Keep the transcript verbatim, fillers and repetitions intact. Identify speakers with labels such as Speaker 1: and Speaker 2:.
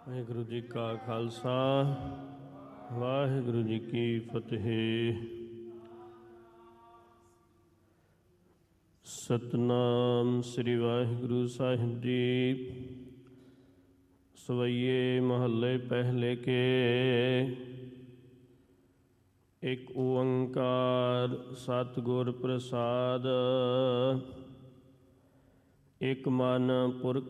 Speaker 1: ਵਾਹਿਗੁਰੂ ਜੀ ਕਾ ਖਾਲਸਾ ਵਾਹਿਗੁਰੂ ਜੀ ਕੀ ਫਤਿਹ। ਸਤਨਾਮ ਸ੍ਰੀ ਵਾਹਿਗੁਰੂ ਸਾਹਿਬ ਜੀ। ਸਵਈਏ ਮਹੱਲੇ ਪਹਿਲੇ ਕੇ। ਇੱਕ ਓੰਕਾਰ ਸਤਿਗੁਰ ਪ੍ਰਸਾਦ। ਇਕ ਮਨ ਪੁਰਖ